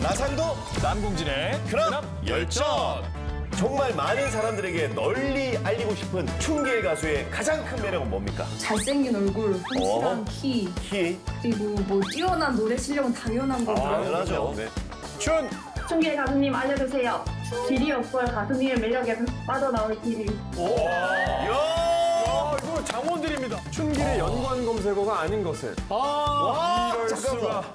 나상도 남궁진의 그럼 열전. 정말 많은 사람들에게 널리 알리고 싶은 춘계 가수의 가장 큰 매력은 뭡니까? 잘생긴 얼굴, 확실한 키, 키. 그리고 뭐 뛰어난 노래 실력은 당연한 거고요. 당연하죠. 네. 춘. 춘계 가수님 알려주세요. 길이 없어요. 가수님의 매력에 빠져나올 길이. 아, 이거 장원들입니다. 춘길의 연관 검색어가 아닌 것을. 와, 잠깐만.